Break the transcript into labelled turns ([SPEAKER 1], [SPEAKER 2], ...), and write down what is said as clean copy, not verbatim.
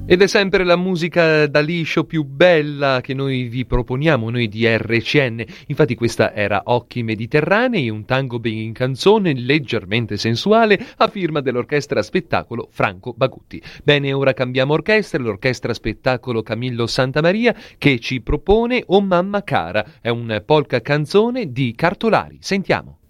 [SPEAKER 1] Ed è sempre la musica da liscio più bella che noi vi proponiamo, noi di RCN. Infatti questa era Occhi Mediterranei, un tango ben canzone leggermente sensuale a firma dell'orchestra spettacolo Franco Bagutti. Bene, ora cambiamo orchestra, l'orchestra spettacolo Camillo Santamaria che ci propone Oh Mamma Cara, è un polka canzone di Cartolari. Sentiamo.